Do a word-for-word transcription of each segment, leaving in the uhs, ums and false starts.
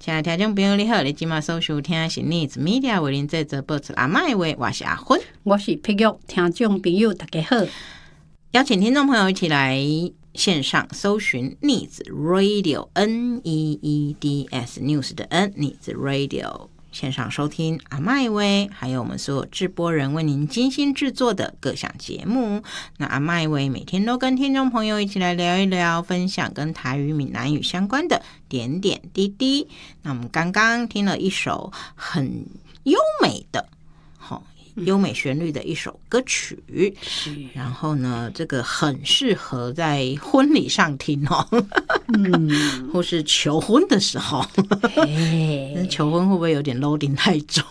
亲爱的听众朋友你好，你今晚所收听的是 Needs Media 为您制作播出阿嬷的话，我是阿芬， 我是碧玉。听众朋友大家好， 邀请听众朋友一起来线上搜寻 Needs Radio N E E D S News 的 N Needs Radio 线上收听阿嬷的话，还有我们所有制播人为您精心制作的各项节目。那阿嬷的话每天都跟听众朋友一起来聊一聊，分享跟台语闽南语相关的点点滴滴。那我们刚刚听了一首很优美的优美旋律的一首歌曲，然后呢这个很适合在婚礼上听哦，嗯，或是求婚的时候，但求婚会不会有点 loading 太重？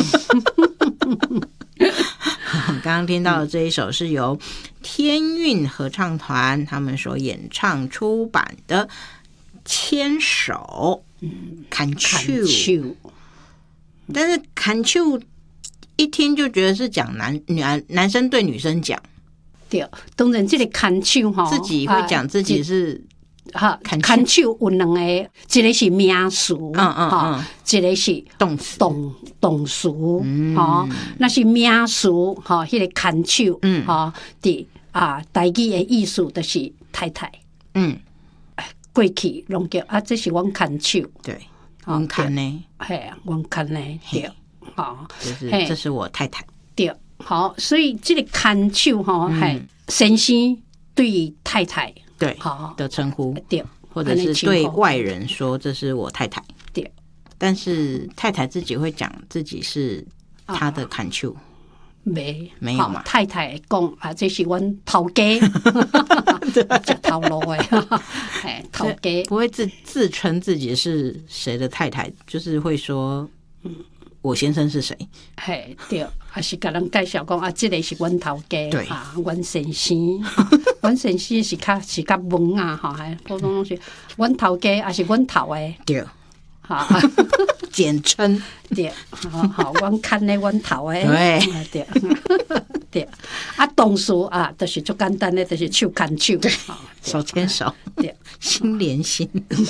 刚刚听到的这一首是由天韵合唱团他们所演唱出版的《牵手》，看秋，但是看秋一听就觉得是讲男男男生对女生讲， 对，当然这个看手哈， 自己会讲自己是哈看手有两个，一个是名词，嗯嗯嗯，一个是动词动动词，哈，那是名词哈，迄个看手，嗯哈，的啊，台语的意思就是太太，嗯，过去拢叫啊，这是阮看手， 对，阮看呢， 嘿，阮看呢，对。好， 就是这是我太太。 对，好，所以这个看手哈，嘿，先生对太太对好的称呼， 对， 或者是对外人说这是我太太， 对。 但是太太自己会讲自己是她的看手， 没没有嘛？ 太太讲啊，这是阮头家，食头路的，哎，头家不会自自称自己是谁的太太，就是会说，嗯。我先生是谁？ 嘿，对，还是甲人介绍讲啊，这个是阮头家， 对啊，阮先生，阮先生是较是较文啊，哈，还普通拢是阮头家，还是阮头诶， 对， 哈， 简称对，好好，阮看咧阮头诶， 对对对，啊，动词啊，就是最简单的，就是手牵手， 对，手牵手， 对， 心连心，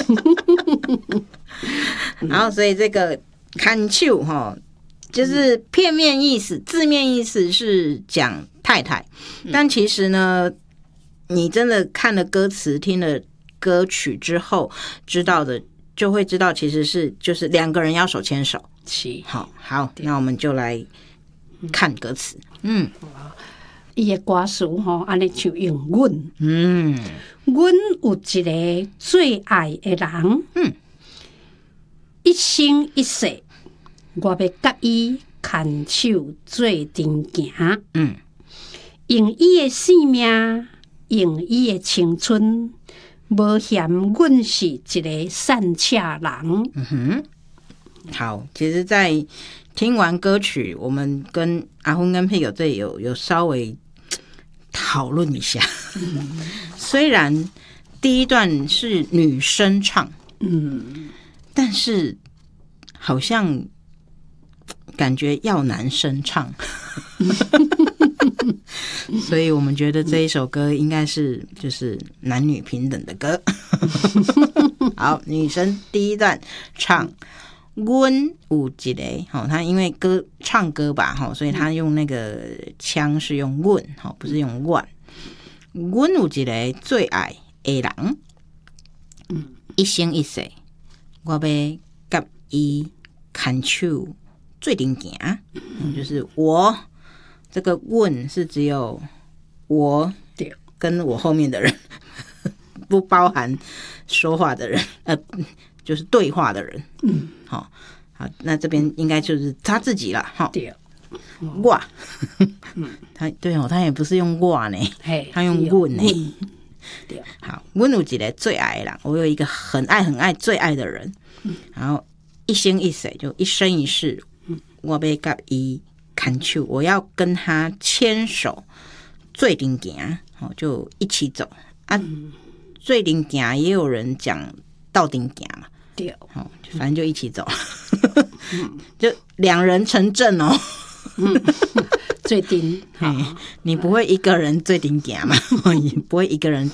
然后所以这个。看手哈，就是片面意思，字面意思是讲太太，但其实呢，你真的看了歌词、听了歌曲之后，知道的就会知道，其实是就是两个人要手牵手。 是， 好，好，那我们就来看歌词。嗯， 伊的歌词吼，安尼就用阮，嗯，阮有一个最爱的人，嗯。一生一世，我要甲伊牵手做阵行。嗯，用伊的生命，用伊的青春，无嫌阮是一个善车人。 嗯哼，好，其实，在听完歌曲，我们跟阿芬跟佩友这里有有稍微讨论一下。嗯、虽然第一段是女生唱，嗯。但是好像感觉要男生唱，所以我们觉得这一首歌应该是就是男女平等的歌。好，女生第一段唱阮有一个，他因为歌唱歌吧，所以他用那个腔是用阮，不是用阮。阮有一个最爱的人，一生一世我要甲伊牵手做阵行，就是我这个阮是只有我跟我后面的人，不包含说话的人，呃，就是对话的人。嗯，好，好，那这边应该就是他自己了，哈。对，我，嗯，他对哦，他也不是用我呢，他用阮呢。对，好，阮有一个最爱的人，我有一个很爱很爱最爱的人，嗯、然后一生一世就一生一世，嗯、我要甲伊牵手，我要跟他牵手，做阵行，哦，就一起走啊。做阵行也有人讲斗阵行嘛，对，哦，反正就一起走，嗯、就两人成阵哦。嗯， 最顶， 你不会一个人最顶行嘛？你不会一个人